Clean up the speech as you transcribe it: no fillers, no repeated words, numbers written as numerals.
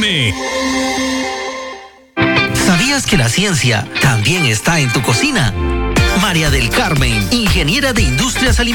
FM. ¿Sabías que la ciencia también está en tu cocina? María del Carmen, ingeniera de industrias alimentarias